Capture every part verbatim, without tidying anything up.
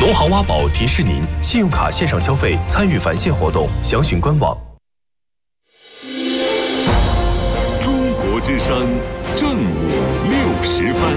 农行挖宝提示您：信用卡线上消费参与返现活动，详询官网。 中国之声正午六十分。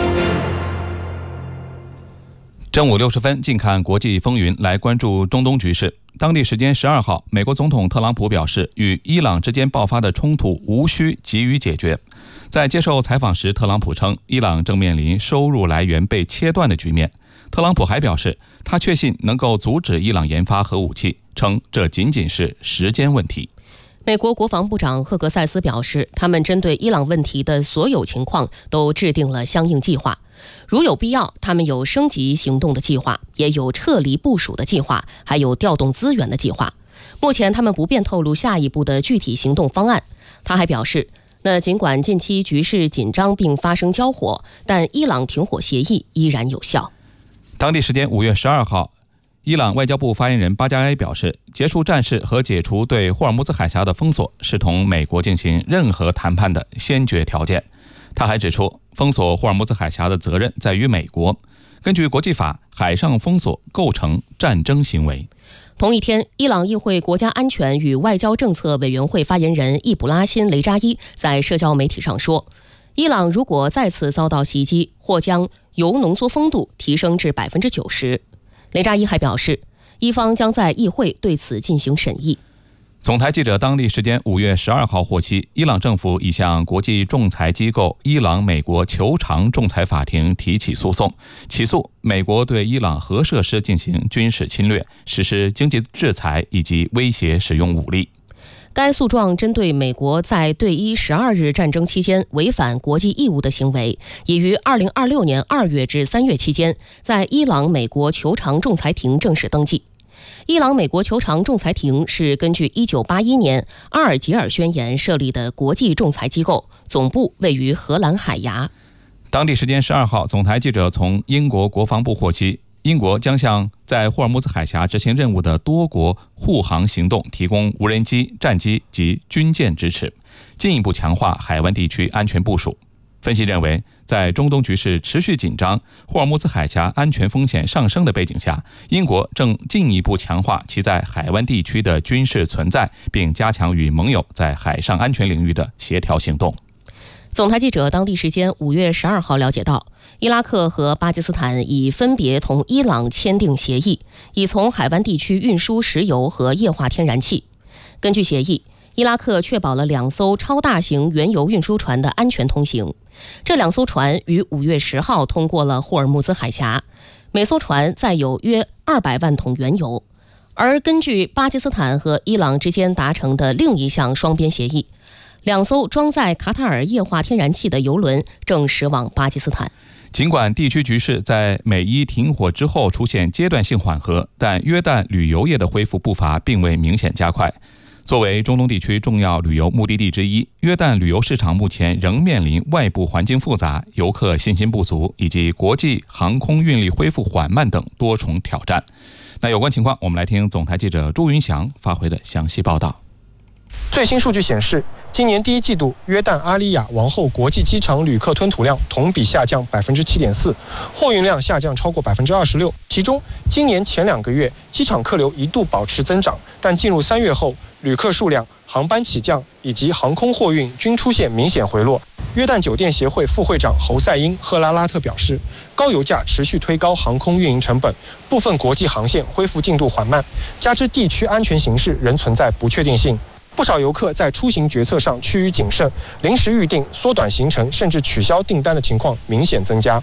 正午六十分，近看国际风云，来关注中东局势。当地时间十二号，美国总统特朗普表示，与伊朗之间爆发的冲突无需急于解决。在接受采访时，特朗普称，伊朗正面临收入来源被切断的局面。特朗普还表示，他确信能够阻止伊朗研发核武器，称这仅仅是时间问题。 美国国防部长赫格塞斯表示，他们针对伊朗问题的所有情况都制定了相应计划，如有必要，他们有升级行动的计划，也有撤离部署的计划，还有调动资源的计划。目前他们不便透露下一步的具体行动方案。他还表示，那尽管近期局势紧张并发生交火，但伊朗停火协议依然有效。 当地时间五月十二号，伊朗外交部发言人巴加埃表示，结束战事和解除对霍尔木兹海峡的封锁是同美国进行任何谈判的先决条件。他还指出，封锁霍尔木兹海峡的责任在于美国。根据国际法，海上封锁构成战争行为。 同一天，伊朗议会国家安全与外交政策委员会发言人易卜拉欣·雷扎伊在社交媒体上说，伊朗如果再次遭到袭击，或将铀浓缩丰度提升至 百分之九十。 雷扎伊还表示，伊方将在议会对此进行审议。 总台记者当地时间五月十二号获悉，伊朗政府已向国际仲裁机构伊朗美国求偿仲裁法庭提起诉讼，起诉美国对伊朗核设施进行军事侵略、实施经济制裁以及威胁使用武力。 该诉状针对美国在对伊十二日战争期间违反国际义务的行为，已于二零二六年二月至三月期间在伊朗美国求偿仲裁庭正式登记。伊朗美国求偿仲裁庭是根据一九八一年阿尔及尔宣言设立的国际仲裁机构，总部位于荷兰海牙。 当地时间十二号，总台记者从英国国防部获悉，英国将向在霍尔木兹海峡执行任务的多国护航行动提供无人机、战机及军舰支持，进一步强化海湾地区安全部署。分析认为，在中东局势持续紧张、霍尔木兹海峡安全风险上升的背景下，英国正进一步强化其在海湾地区的军事存在，并加强与盟友在海上安全领域的协调行动。 总台记者当地时间五月十二号了解到，伊拉克和巴基斯坦已分别同伊朗签订协议，以从海湾地区运输石油和液化天然气。根据协议，伊拉克确保了两艘超大型原油运输船的安全通行。这两艘船于五月十号通过了霍尔木兹海峡，每艘船载有约二百万桶原油。而根据巴基斯坦和伊朗之间达成的另一项双边协议，两艘装载卡塔尔液化天然气的油轮正驶往巴基斯坦。 尽管地区局势在美伊停火之后出现阶段性缓和，但约旦旅游业的恢复步伐并未明显加快。作为中东地区重要旅游目的地之一，约旦旅游市场目前仍面临外部环境复杂、游客信心不足以及国际航空运力恢复缓慢等多重挑战。那有关情况，我们来听总台记者朱云祥发回的详细报道。 最新数据显示，今年第一季度约旦阿里亚王后国际机场旅客吞吐量同比下降 百分之七点四， 货运量下降超过 百分之二十六。 其中今年前两个月机场客流一度保持增长，但进入三月后，旅客数量、航班起降以及航空货运均出现明显回落。约旦酒店协会副会长侯赛因·赫拉拉特表示，高油价持续推高航空运营成本，部分国际航线恢复进度缓慢，加之地区安全形势仍存在不确定性。不少游客在出行决策上趋于谨慎，临时预订、缩短行程甚至取消订单的情况明显增加。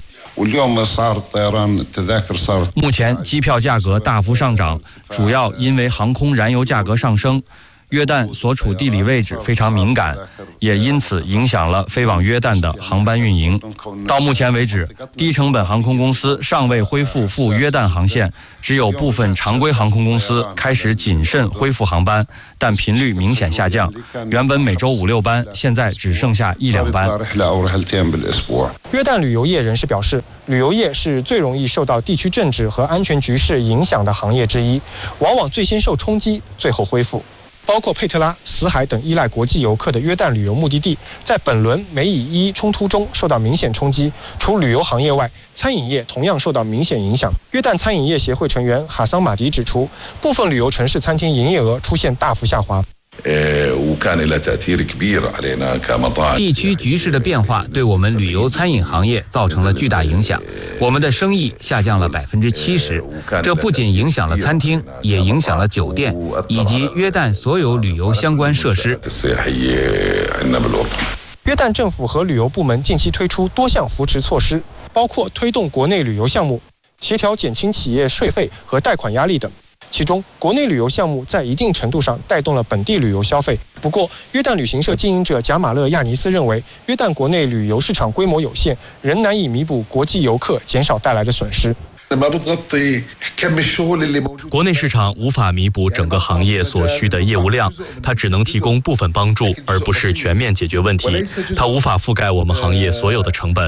目前机票价格大幅上涨，主要因为航空燃油价格上升。约旦所处地理位置非常敏感，也因此影响了飞往约旦的航班运营。到目前为止，低成本航空公司尚未恢复赴约旦航线，只有部分常规航空公司开始谨慎恢复航班，但频率明显下降。原本每周五六班，现在只剩下一两班。 约旦旅游业人士表示，旅游业是最容易受到地区政治和安全局势影响的行业之一，往往最先受冲击，最后恢复。 包括佩特拉、死海等依赖国际游客的约旦旅游目的地，在本轮美以伊冲突中受到明显冲击。除旅游行业外，餐饮业同样受到明显影响。约旦餐饮业协会成员哈桑马迪指出，部分旅游城市餐厅营业额出现大幅下滑。 地区局势的变化对我们旅游餐饮行业造成了巨大影响，我们的生意下降了百分之七十。这不仅影响了餐厅，也影响了酒店以及约旦所有旅游相关设施。 约旦政府和旅游部门近期推出多项扶持措施，包括推动国内旅游项目，协调减轻企业税费和贷款压力等。其中，国内旅游项目在一定程度上带动了本地旅游消费。不过，约旦旅行社经营者贾马勒亚尼斯认为，约旦国内旅游市场规模有限，仍难以弥补国际游客减少带来的损失。 国内市场无法弥补整个行业所需的业务量，它只能提供部分帮助，而不是全面解决问题。它无法覆盖我们行业所有的成本。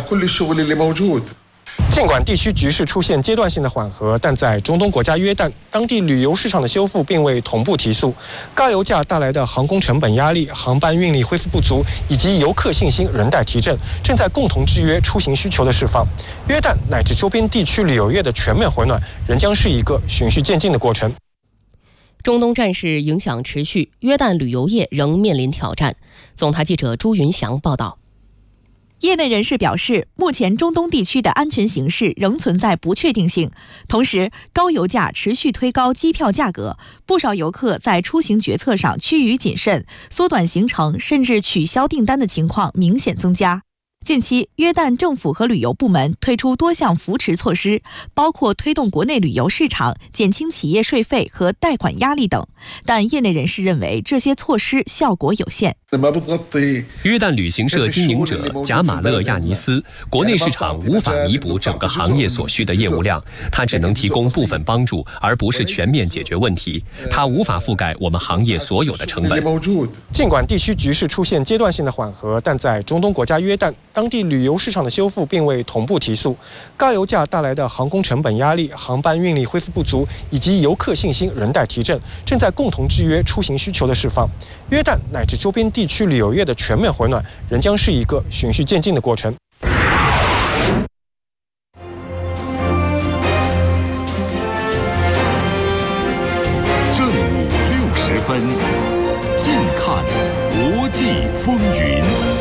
尽管地区局势出现阶段性的缓和，但在中东国家约旦，当地旅游市场的修复并未同步提速。高油价带来的航空成本压力、航班运力恢复不足，以及游客信心仍待提振，正在共同制约出行需求的释放。约旦乃至周边地区旅游业的全面回暖，仍将是一个循序渐进的过程。 中东战事影响持续，约旦旅游业仍面临挑战。总台记者朱云祥报道。 业内人士表示，目前中东地区的安全形势仍存在不确定性，同时高油价持续推高机票价格，不少游客在出行决策上趋于谨慎，缩短行程甚至取消订单的情况明显增加。近期，约旦政府和旅游部门推出多项扶持措施，包括推动国内旅游市场、减轻企业税费和贷款压力等。但业内人士认为，这些措施效果有限。 约旦旅行社经营者贾马勒亚尼斯，国内市场无法弥补整个行业所需的业务量，它只能提供部分帮助，而不是全面解决问题。它无法覆盖我们行业所有的成本。 尽管地区局势出现阶段性的缓和，但在中东国家约旦，当地旅游市场的修复并未同步提速。高油价带来的航空成本压力、航班运力恢复不足，以及游客信心仍待提振，正在共同制约出行需求的释放。约旦乃至周边地区旅游业的全面回暖，仍将是一个循序渐进的过程。 正午六十分，近看国际风云。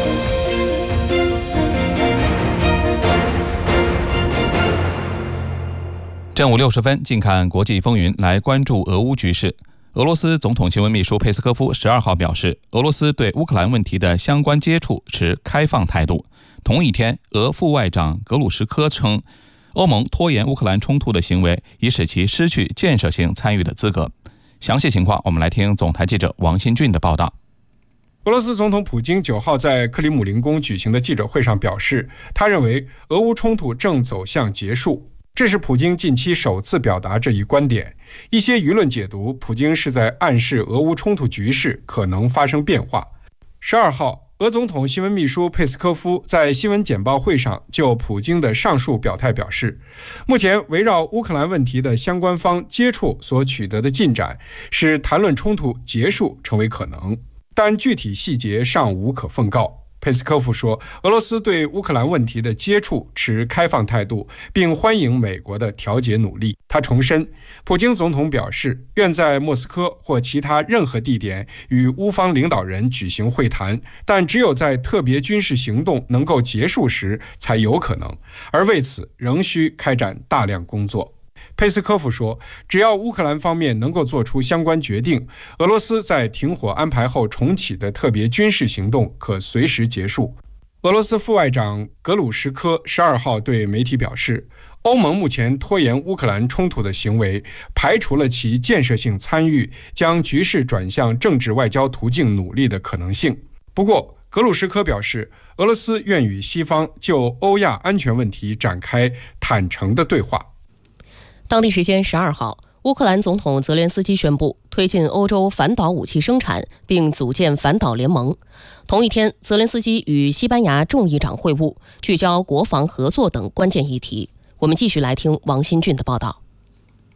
正午六十分，近看国际风云，来关注俄乌局势。俄罗斯总统新闻秘书佩斯科夫十二号表示，俄罗斯对乌克兰问题的相关接触持开放态度。同一天，俄副外长格鲁什科称，欧盟拖延乌克兰冲突的行为已使其失去建设性参与的资格。详细情况，我们来听总台记者王新俊的报道。 俄罗斯总统普京九号在克里姆林宫举行的记者会上表示，他认为俄乌冲突正走向结束。这是普京近期首次表达这一观点。一些舆论解读，普京是在暗示俄乌冲突局势可能发生变化。十二号，俄总统新闻秘书佩斯科夫在新闻简报会上就普京的上述表态表示，目前围绕乌克兰问题的相关方接触所取得的进展，使谈论冲突结束成为可能，但具体细节尚无可奉告。佩斯科夫说，俄罗斯对乌克兰问题的接触持开放态度，并欢迎美国的调解努力。他重申，普京总统表示愿在莫斯科或其他任何地点与乌方领导人举行会谈，但只有在特别军事行动能够结束时才有可能，而为此仍需开展大量工作。佩斯科夫说，只要乌克兰方面能够做出相关决定，俄罗斯在停火安排后重启的特别军事行动可随时结束。俄罗斯副外长格鲁什科十二号对媒体表示，欧盟目前拖延乌克兰冲突的行为，排除了其建设性参与将局势转向政治外交途径努力的可能性。不过，格鲁什科表示，俄罗斯愿与西方就欧亚安全问题展开坦诚的对话。 当地时间十二号，乌克兰总统泽连斯基宣布推进欧洲反导武器生产，并组建反导联盟。同一天，泽连斯基与西班牙众议长会晤，聚焦国防合作等关键议题。我们继续来听王新俊的报道。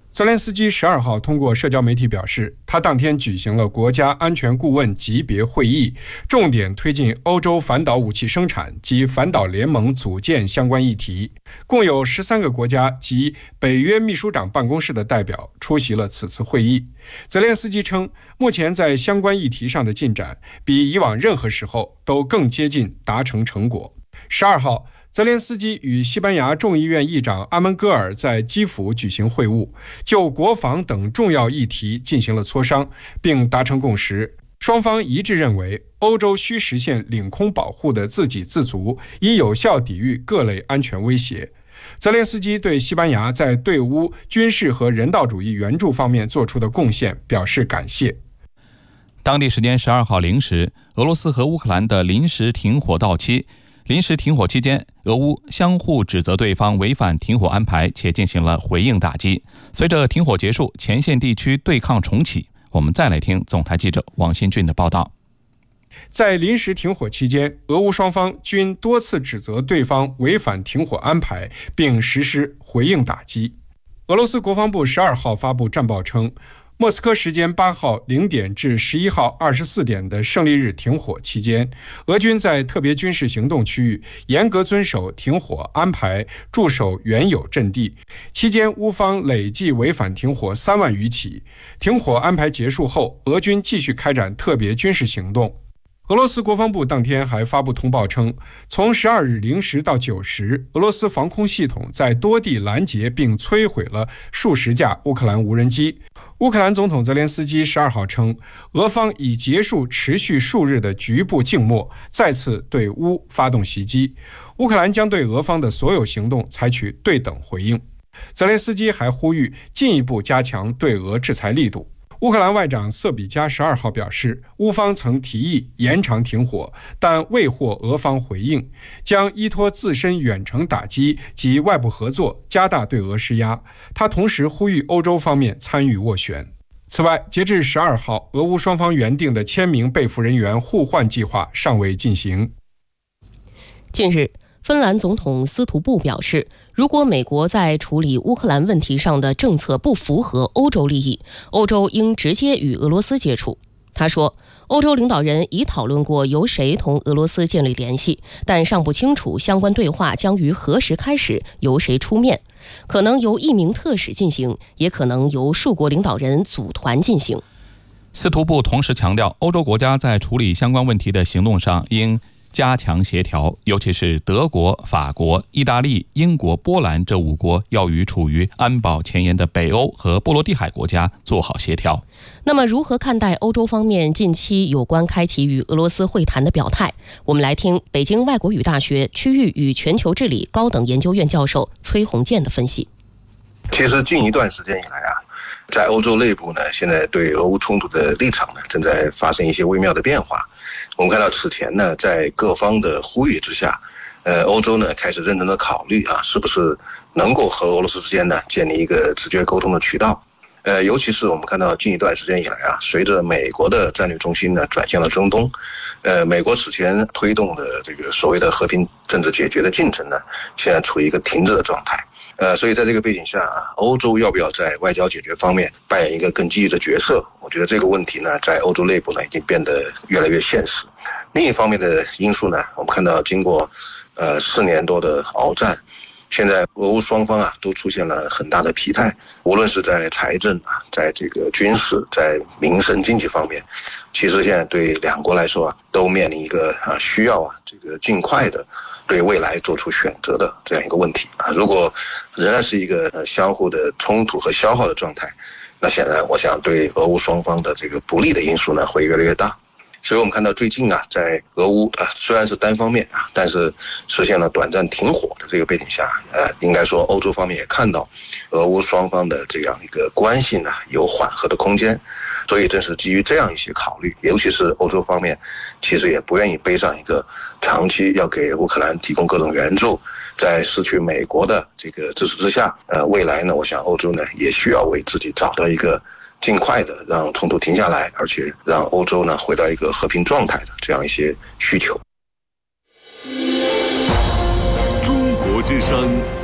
泽连斯基十二号通过社交媒体表示，他当天举行了国家安全顾问级别会议，重点推进欧洲反导武器生产及反导联盟组建相关议题。共有十三个国家及北约秘书长办公室的代表出席了此次会议。泽连斯基称，目前在相关议题上的进展比以往任何时候都更接近达成成果。十二号，泽连斯基与西班牙众议院议长阿门戈尔在基辅举行会晤，就国防等重要议题进行了磋商，并达成共识。双方一致认为，欧洲需实现领空保护的自给自足，以有效抵御各类安全威胁。泽连斯基对西班牙在对乌军事和人道主义援助方面做出的贡献表示感谢。 当地时间十二号零时，俄罗斯和乌克兰的临时停火到期。临时停火期间，俄乌相互指责对方违反停火安排，且进行了回应打击。随着停火结束，前线地区对抗重启。我们再来听总台记者王新俊的报道。 在临时停火期间，俄乌双方均多次指责对方违反停火安排，并实施回应打击。俄罗斯国防部十二号发布战报称，莫斯科时间八号零点至十一号二十四点的胜利日停火期间，俄军在特别军事行动区域严格遵守停火安排，驻守原有阵地。期间，乌方累计违反停火三万余起。停火安排结束后，俄军继续开展特别军事行动。俄罗斯国防部当天还发布通报称，从十二日零时到九时，俄罗斯防空系统在多地拦截并摧毁了数十架乌克兰无人机。乌克兰总统泽连斯基十二号称，俄方已结束持续数日的局部静默，再次对乌发动袭击。乌克兰将对俄方的所有行动采取对等回应。泽连斯基还呼吁进一步加强对俄制裁力度。乌克兰外长瑟比加十二号表示，乌方曾提议延长停火，但未获俄方回应，将依托自身远程打击及外部合作，加大对俄施压。他同时呼吁欧洲方面参与斡旋。此外，截至十二号，俄乌双方原定的千名被俘人员互换计划尚未进行。 近日，芬兰总统斯图布表示，如果美国在处理乌克兰问题上的政策不符合欧洲利益，欧洲应直接与俄罗斯接触。他说，欧洲领导人已讨论过由谁同俄罗斯建立联系，但尚不清楚相关对话将于何时开始，由谁出面，可能由一名特使进行，也可能由数国领导人组团进行。 斯图布同时强调，欧洲国家在处理相关问题的行动上应加强协调，尤其是德国、法国、意大利、英国、波兰这五国要与处于安保前沿的北欧和波罗的海国家做好协调。 那么如何看待欧洲方面近期有关开启与俄罗斯会谈的表态？我们来听北京外国语大学区域与全球治理高等研究院教授崔洪建的分析。 其实近一段时间以来啊，在欧洲内部呢，现在对俄乌冲突的立场呢，正在发生一些微妙的变化。我们看到此前呢，在各方的呼吁之下，呃，欧洲呢开始认真的考虑啊，是不是能够和俄罗斯之间呢建立一个直接沟通的渠道。呃，尤其是我们看到近一段时间以来啊，随着美国的战略中心呢转向了中东，呃，美国此前推动的这个所谓的和平政治解决的进程呢，现在处于一个停滞的状态。呃，所以在这个背景下啊，欧洲要不要在外交解决方面扮演一个更积极的角色？我觉得这个问题呢，在欧洲内部呢，已经变得越来越现实。另一方面的因素呢，我们看到经过呃四年多的鏖战，现在俄乌双方啊都出现了很大的疲态，无论是在财政啊，在这个军事，在民生经济方面，其实现在对两国来说啊，都面临一个啊需要啊这个尽快的对未来做出选择的这样一个问题啊。如果仍然是一个呃相互的冲突和消耗的状态，那显然我想对俄乌双方的这个不利的因素呢会越来越大。所以我们看到最近啊，在俄乌啊虽然是单方面啊，但是实现了短暂停火的这个背景下，呃，应该说欧洲方面也看到俄乌双方的这样一个关系呢有缓和的空间。所以正是基于这样一些考虑，尤其是欧洲方面其实也不愿意背上一个长期要给乌克兰提供各种援助，在失去美国的这个支持之下，呃，未来呢，我想欧洲呢也需要为自己找到一个尽快的让冲突停下来，而且让欧洲呢回到一个和平状态的这样一些需求。 中国之声。